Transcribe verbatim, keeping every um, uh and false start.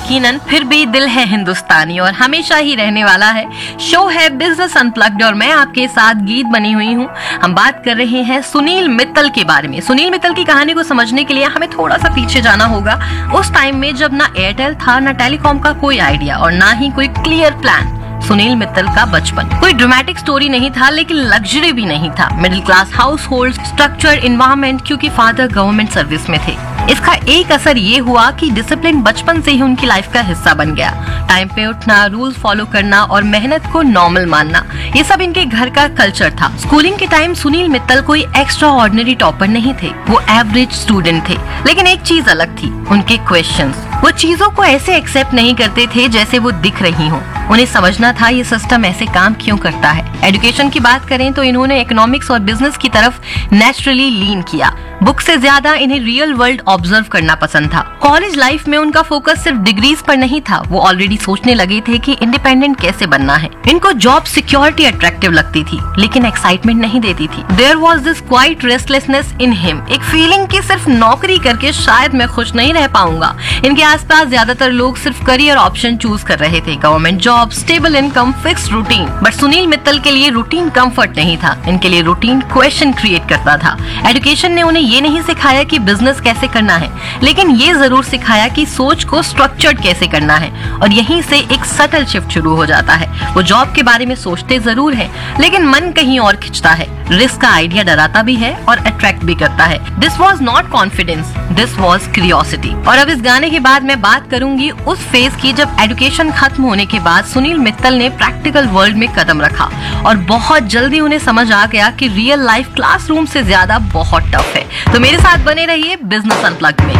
यकीनन फिर भी दिल है हिंदुस्तानी और हमेशा ही रहने वाला है। शो है बिजनेस अनप्लग्ड और मैं आपके साथ गीत बनी हुई हूँ। हम बात कर रहे हैं सुनील मित्तल के बारे में। सुनील मित्तल की कहानी को समझने के लिए हमें थोड़ा सा पीछे जाना होगा, उस टाइम में जब ना एयरटेल था, ना टेलीकॉम का कोई आइडिया और ना ही कोई क्लियर प्लान। सुनील मित्तल का बचपन कोई ड्रामेटिक स्टोरी नहीं था, लेकिन लग्जरी भी नहीं था। Middle class house hold, structured environment, क्योंकि फादर गवर्नमेंट सर्विस में थे। इसका एक असर ये हुआ कि डिसिप्लिन बचपन से ही उनकी लाइफ का हिस्सा बन गया। टाइम पे उठना, रूल्स फॉलो करना और मेहनत को नॉर्मल मानना, ये सब इनके घर का कल्चर था। स्कूलिंग के टाइम सुनील मित्तल कोई एक्स्ट्रा ऑर्डिनरी टॉपर नहीं थे, वो एवरेज स्टूडेंट थे। लेकिन एक चीज अलग थी, उनके क्वेश्चंस। वो चीजों को ऐसे एक्सेप्ट नहीं करते थे जैसे वो दिख रही हो। उन्हें समझना था ये सिस्टम ऐसे काम क्यों करता है। एजुकेशन की बात करें तो इन्होंने इकोनॉमिक्स और बिजनेस की तरफ नेचुरली लीन किया। बुक से ज्यादा इन्हें रियल वर्ल्ड ऑब्जर्व करना पसंद था। कॉलेज लाइफ में उनका फोकस सिर्फ डिग्रीज पर नहीं था, वो ऑलरेडी सोचने लगे थे कि इंडिपेंडेंट कैसे बनना है। इनको जॉब सिक्योरिटी अट्रैक्टिव लगती थी, लेकिन एक्साइटमेंट नहीं देती थी। There was this quite restlessness in him, एक फीलिंग कि सिर्फ नौकरी करके शायद मैं खुश नहीं रह पाऊंगा। इनके आसपास ज्यादातर लोग सिर्फ करियर ऑप्शन चूज कर रहे थे, government job, stable income, fix routine. But Sunil Mittal के लिए रूटीन कंफर्ट नहीं था, इनके लिए रूटीन क्वेश्चन क्रिएट करता था। एजुकेशन ने उन्हें ये नहीं सिखाया कि बिजनेस कैसे करना है, लेकिन ये जरूर सिखाया कि सोच को स्ट्रक्चर्ड कैसे करना है। और यहीं से एक सटल शिफ्ट शुरू हो जाता है। वो जॉब के बारे में सोचते जरूर है, लेकिन मन कहीं और खिंचता है। रिस्क का आइडिया डराता भी है और अट्रैक्ट भी करता है। This was not confidence, this was curiosity. और अब इस गाने के बाद मैं बात करूंगी उस फेज की जब एजुकेशन खत्म होने के बाद सुनील मित्तल ने प्रैक्टिकल वर्ल्ड में कदम रखा और बहुत जल्दी उन्हें समझ आ गया कि रियल लाइफ क्लासरूम से ज्यादा बहुत टफ है। तो मेरे साथ बने रहिए बिजनेस अनप्लग्ड में।